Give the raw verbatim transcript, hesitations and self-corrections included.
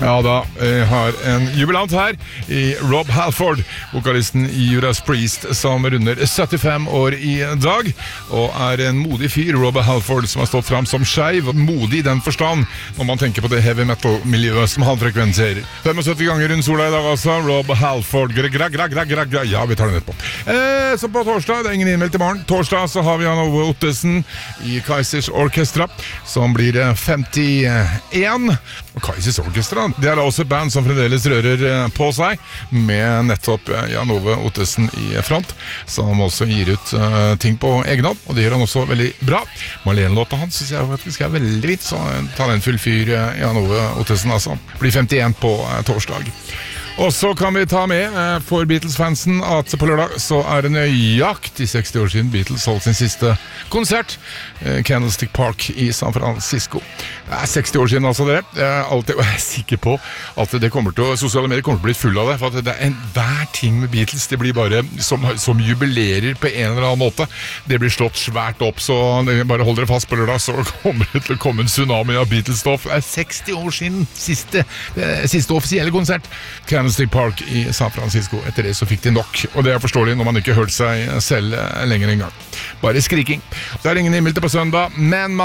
Ja da, jeg har en jubilant her i Rob Halford, vokalisten i Judas Priest, som runder syttifem år i dag, og er en modig fyr, Rob Halford, som har stått frem som skeiv, modig i den forstand, når man tenker på det heavy metal-miljøet som han frekvenserer. syttifem ganger rundt sola i dag, altså, Rob Halford, gra, gra, gra, gra, gra, gra. Ja, vi tar det nettopp. Eh, så på torsdag, det er ingen innmeldt i morgen, torsdag så har vi Jan Ove Ottesen i Kaizers Orkestra, som blir femtien, og Kaizers Orkestra, det er da også et band som fremdeles rører på seg, med nettopp Jan Ove Ottesen i front, som også gir ut uh, ting på egen hånd, og det gjør han også veldig bra. Marlene-låta hans synes jeg faktisk er veldig vidt, så ta den full fyr, Jan Ove Ottesen, altså. Blir femtien på uh, torsdag. Og så kan vi ta med eh, for Beatles-fansen at på lørdag så er det nøyaktig seksti år siden Beatles holdt sin siste konsert, eh, Candlestick Park i San Francisco. Det er seksti år siden, altså det. Jeg er alltid jeg er sikker på at det kommer til å, sosiale medier kommer til å bli full av det, for at det er en hver ting med Beatles, det blir bare som, som jubilerer på en eller annen måte. Det blir slått svært opp, så bare hold dere fast på lørdag, så kommer det til å komme en tsunami av Beatles-stoff. Det er seksti år siden siste, eh, siste offisielle konsert, Candlestick Park i San Francisco. Etter det så fikk de nok, og det er forståelig når man ikke hørte seg selv lenger en gang. Bare skriking. Det er ingen innmeldte på søndag, men